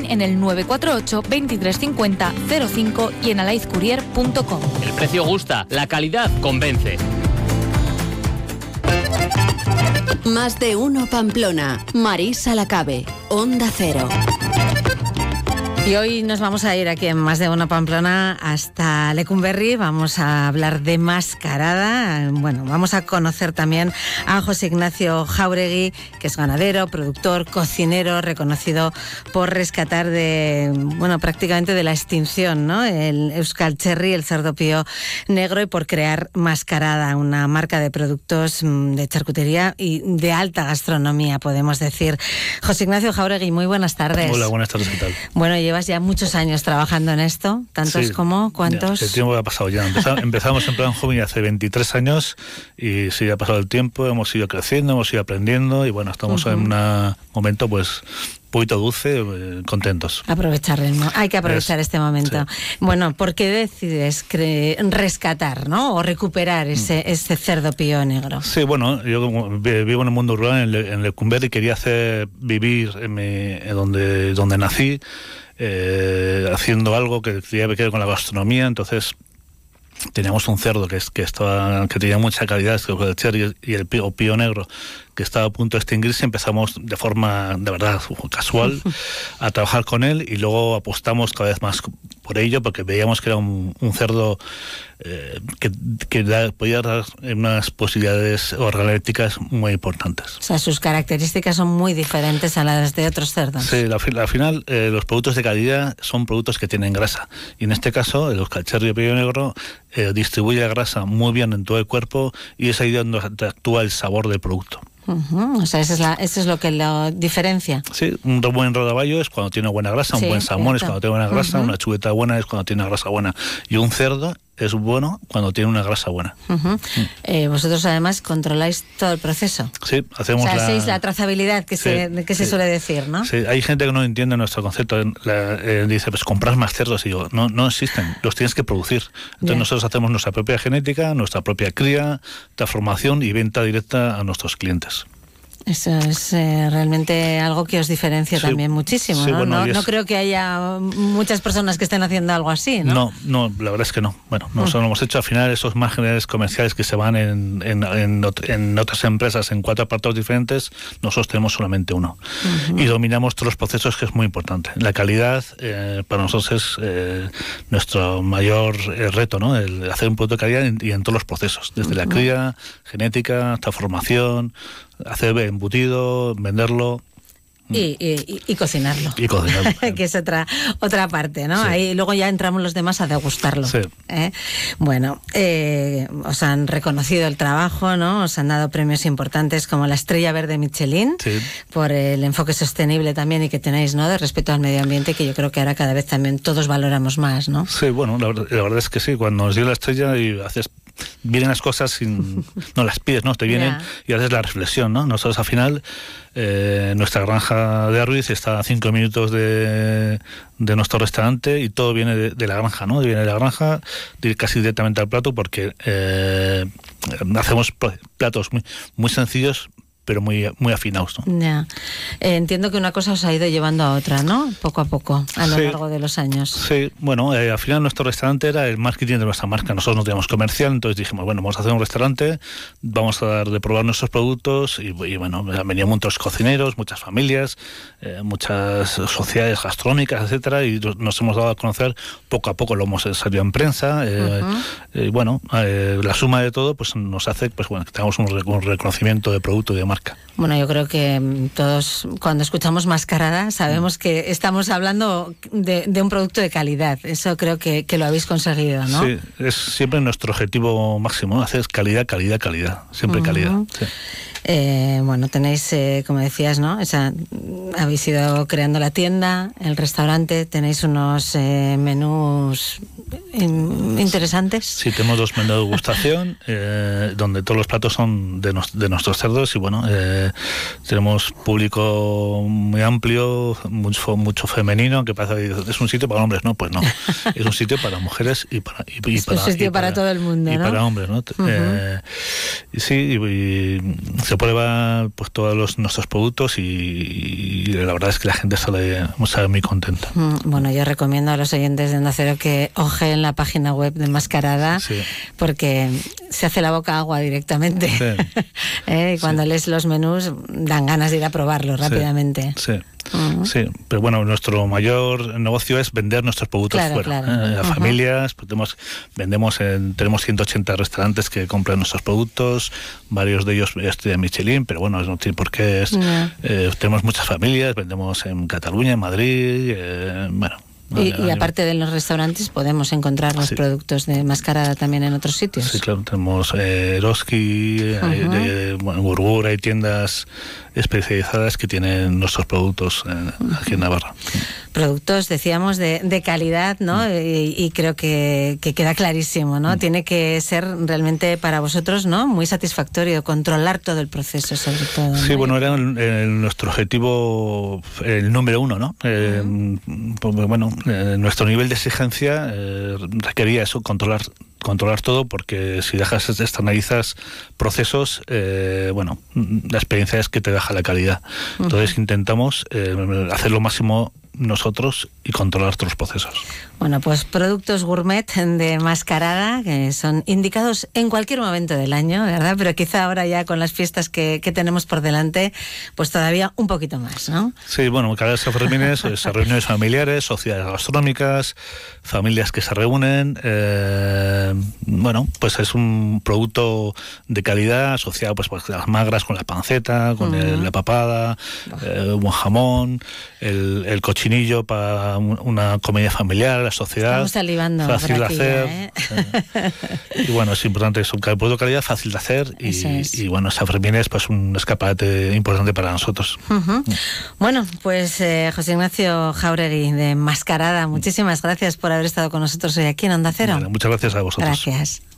online en el 948 2350 05 y en alaizcourier.com. El precio gusta, la calidad convence. Más de uno Pamplona. Marisa Lacabe, Onda Cero. Y hoy nos vamos a ir aquí en Más de Uno Pamplona hasta Lecumberri. Vamos a hablar de mascarada. Bueno, vamos a conocer también a José Ignacio Jáuregui, que es ganadero, productor, cocinero, reconocido por rescatar prácticamente de la extinción, ¿no?, el Euskal Cherry, el cerdo pío negro, y por crear Mascarada, una marca de productos de charcutería y de alta gastronomía, podemos decir. José Ignacio Jáuregui, muy buenas tardes. Hola, buenas tardes, ¿qué tal? Bueno, llevas ya muchos años trabajando en esto, tantos como ¿cuántos? El tiempo ha pasado ya. Empezamos en plan joven hace 23 años y sí, ha pasado el tiempo, hemos ido creciendo, hemos ido aprendiendo y bueno, estamos en un momento pues poquito dulce, contentos. Hay que aprovechar este momento. Sí. Bueno, ¿por qué decides rescatar, ¿no?, o recuperar ese cerdo pío negro? Sí, bueno, yo vivo en el mundo rural, en Lecumberri, y quería hacer vivir donde nací, haciendo algo que tenía que ver con la gastronomía. Entonces teníamos un cerdo que tenía mucha calidad, el cherry y el pío negro, que estaba a punto de extinguirse. Empezamos de forma, de verdad, casual a trabajar con él y luego apostamos cada vez más por ello porque veíamos que era un cerdo que podía dar unas posibilidades organolépticas muy importantes. O sea, sus características son muy diferentes a las de otros cerdos. Sí, al final los productos de calidad son productos que tienen grasa, y en este caso el Euskal Cherry pío negro distribuye la grasa muy bien en todo el cuerpo y es ahí donde actúa el sabor del producto. O sea, eso es lo que lo diferencia. Sí, un buen rodaballo es cuando tiene buena grasa, un buen salmón es cuando tiene buena grasa, una chuleta buena es cuando tiene una grasa buena, y un cerdo es bueno cuando tiene una grasa buena. Vosotros además controláis todo el proceso. Sí, hacemos hacéis la trazabilidad que se suele decir, ¿no? Sí, hay gente que no entiende nuestro concepto. Dice, pues comprar más cerdos, y digo, no existen, los tienes que producir. Entonces nosotros hacemos nuestra propia genética, nuestra propia cría, transformación y venta directa a nuestros clientes. Eso es realmente algo que os diferencia también muchísimo, sí, ¿no? Bueno, no creo que haya muchas personas que estén haciendo algo así, ¿no? No, la verdad es que no. Bueno, nosotros lo hemos hecho. Al final, esos márgenes comerciales que se van en otras empresas en 4 apartados diferentes, nosotros tenemos solamente uno. Y dominamos todos los procesos, que es muy importante. La calidad para nosotros es nuestro mayor reto, ¿no? El hacer un producto de calidad y en todos los procesos, desde la cría, genética, transformación, hacer embutido, venderlo y cocinarlo. Y cocinarlo. Que es otra parte, ¿no? Sí. Ahí luego ya entramos los demás a degustarlo. Sí. Bueno, os han reconocido el trabajo, ¿no? Os han dado premios importantes como la Estrella Verde Michelin, por el enfoque sostenible también y que tenéis, ¿no?, de respeto al medio ambiente, que yo creo que ahora cada vez también todos valoramos más, ¿no? Sí, bueno, la verdad es que sí. Cuando nos dio la estrella y vienen las cosas no las pides, ¿no? Te vienen y haces la reflexión, ¿no? Nosotros al final, nuestra granja de Arruiz está a 5 minutos de nuestro restaurante y todo viene de la granja, ¿no? Viene de la granja casi directamente al plato porque hacemos platos muy sencillos, pero muy afinados, ¿no? Ya. Entiendo que una cosa os ha ido llevando a otra, ¿no? Poco a poco, a lo largo de los años. Sí, bueno, al final nuestro restaurante era el marketing de nuestra marca. Nosotros no teníamos comercial, entonces dijimos, bueno, vamos a hacer un restaurante, vamos a dar de probar nuestros productos y bueno, venían muchos cocineros, muchas familias, muchas sociedades gastronómicas, etcétera, y nos hemos dado a conocer poco a poco, lo hemos salido en prensa, y bueno, la suma de todo pues nos hace pues bueno, que tengamos un reconocimiento de producto y de marca. Bueno, yo creo que todos cuando escuchamos Mascarada sabemos que estamos hablando de un producto de calidad. Eso creo que lo habéis conseguido, ¿no? Sí, es siempre nuestro objetivo máximo, ¿no? Hacer calidad, siempre calidad. Sí. Bueno, tenéis, como decías, ¿no? Habéis ido creando la tienda, el restaurante, tenéis unos menús interesantes. Sí, tenemos 2 menús de degustación, donde todos los platos son de nuestros cerdos y bueno, Tenemos público muy amplio, mucho femenino, que parece que es un sitio para hombres, ¿no? Pues no, es un sitio para mujeres y para todo el mundo, y ¿no? para hombres, ¿no? Y se prueba pues todos nuestros productos y la verdad es que la gente sale muy contenta. Bueno, yo recomiendo a los oyentes de Onda Cero que ojeen la página web de Mascarada, porque se hace la boca agua directamente. Sí. Y cuando lees los menús dan ganas de ir a probarlo rápidamente. Sí. Sí, pero bueno, nuestro mayor negocio es vender nuestros productos fuera. A familias, pues tenemos 180 restaurantes que compran nuestros productos, varios de ellos estudian Michelin, pero bueno, no tiene por qué. Tenemos muchas familias, vendemos en Cataluña, en Madrid, bueno. Y aparte de los restaurantes podemos encontrar los productos de Mascarada también en otros sitios. Sí, claro, tenemos Eroski, Gurgur, hay tiendas especializadas que tienen nuestros productos aquí en Navarra. Productos, decíamos, de calidad, ¿no? Y creo que queda clarísimo, ¿no? Tiene que ser realmente para vosotros, ¿no? Muy satisfactorio controlar todo el proceso, sobre todo. Sí, ¿no? Bueno, era nuestro objetivo, el número uno, ¿no? Bueno, nuestro nivel de exigencia requería eso, controlar todo, porque si externalizas procesos, bueno, la experiencia es que te baja la calidad. Entonces intentamos hacer lo máximo nosotros y controlar todos los procesos. Bueno, pues productos gourmet de Mascarada, que son indicados en cualquier momento del año, ¿verdad? Pero quizá ahora ya con las fiestas que tenemos por delante, pues todavía un poquito más, ¿no? Sí, bueno, cada vez se reuniones familiares, sociedades gastronómicas, familias que se reúnen. Bueno, pues es un producto de calidad asociado pues las magras con la panceta, con la papada, buen jamón, el cochinillo para una comida familiar, la sociedad. Estamos salivando fácil de aquí, hacer. Y bueno, es importante, es un producto de calidad, fácil de hacer y bueno, San Fermín es pues un escaparate importante para nosotros. Bueno, pues José Ignacio Jáuregui de Mascarada, muchísimas gracias por haber estado con nosotros hoy aquí en Onda Cero. Bueno, muchas gracias a vosotros. Gracias.